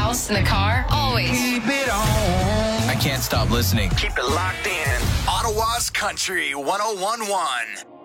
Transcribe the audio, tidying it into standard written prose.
house, in the car, always. Keep it on. I can't stop listening. Keep it locked in. Ottawa's Country 101.1.